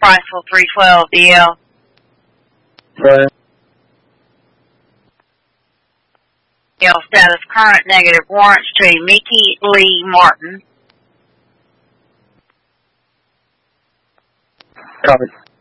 Priceville 312 DL. Right. DL status current, negative warrants to Mickey Lee Martin. Copy.